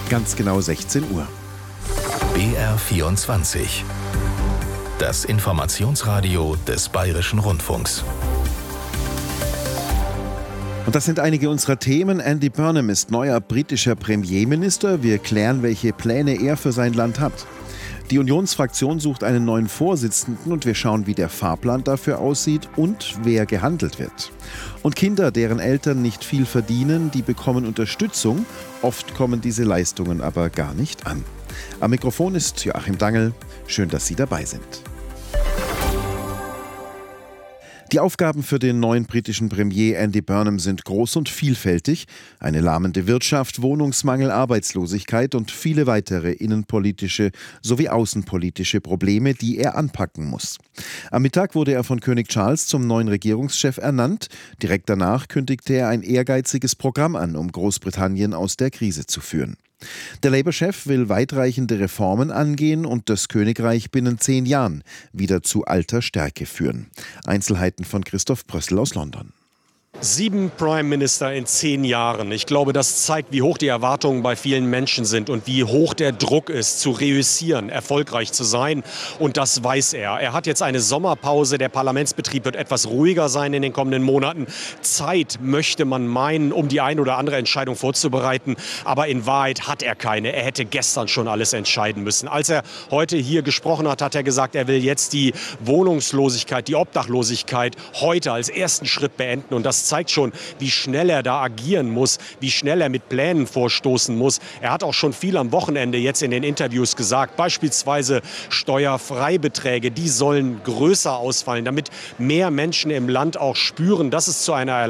Ganz genau 16 Uhr. BR24. Das Informationsradio des Bayerischen Rundfunks. Und das sind einige unserer Themen. Andy Burnham ist neuer britischer Premierminister. Wir klären, welche Pläne er für sein Land hat. Die Unionsfraktion sucht einen neuen Vorsitzenden und wir schauen, wie der Fahrplan dafür aussieht und wer gehandelt wird. Und Kinder, deren Eltern nicht viel verdienen, die bekommen Unterstützung. Oft kommen diese Leistungen aber gar nicht an. Am Mikrofon ist Joachim Dangel. Schön, dass Sie dabei sind. Die Aufgaben für den neuen britischen Premier Andy Burnham sind groß und vielfältig. Eine lahmende Wirtschaft, Wohnungsmangel, Arbeitslosigkeit und viele weitere innenpolitische sowie außenpolitische Probleme, die er anpacken muss. Am Mittag wurde er von König Charles zum neuen Regierungschef ernannt. Direkt danach kündigte er ein ehrgeiziges Programm an, um Großbritannien aus der Krise zu führen. Der Labour-Chef will weitreichende Reformen angehen und das Königreich binnen 10 Jahren wieder zu alter Stärke führen. Einzelheiten von Christoph Brössel aus London. 7 Prime Minister in 10 Jahren. Ich glaube, das zeigt, wie hoch die Erwartungen bei vielen Menschen sind und wie hoch der Druck ist, zu reüssieren, erfolgreich zu sein. Und das weiß er. Er hat jetzt eine Sommerpause. Der Parlamentsbetrieb wird etwas ruhiger sein in den kommenden Monaten. Zeit möchte man meinen, um die eine oder andere Entscheidung vorzubereiten. Aber in Wahrheit hat er keine. Er hätte gestern schon alles entscheiden müssen. Als er heute hier gesprochen hat, hat er gesagt, er will jetzt die Wohnungslosigkeit, die Obdachlosigkeit heute als ersten Schritt beenden. Und das zeigt schon, wie schnell er da agieren muss, wie schnell er mit Plänen vorstoßen muss. Er hat auch schon viel am Wochenende jetzt in den Interviews gesagt, beispielsweise Steuerfreibeträge, die sollen größer ausfallen, damit mehr Menschen im Land auch spüren, dass es zu einer